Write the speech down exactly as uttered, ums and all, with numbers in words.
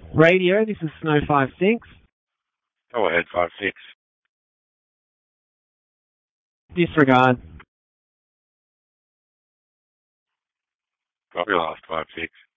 Radio, this is Snow five six. Go ahead, five six. Disregard. Copy last, five six.